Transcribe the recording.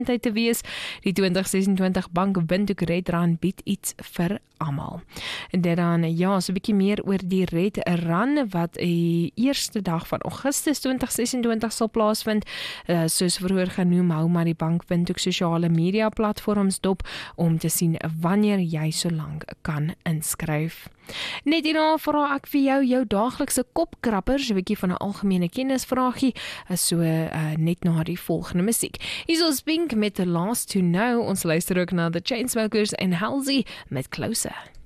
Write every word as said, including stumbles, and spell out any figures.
tyd te wees. Die twintig sesentwintig Bank Windhoek Red Run bied iets vir almal. En dit dan, ja, so 'n bietjie meer oor die Red Run wat die eerste dag van Augustus twintig sesentwintig sal plaasvind. Uh, soos vroeër genoem, hou maar die Bank Windhoek sosiale media platforms dop om te sien wanneer jy so lank kan inskryf. Net hierna vra ek vir jou jou daaglikse kopkrappers, 'n bietjie van 'n algemene kennisvraagie, so uh, net na die volgende musiek. Hier is Pink met The Last to Know. Ons luister ook na The Chainsmokers en Halsey met Closer.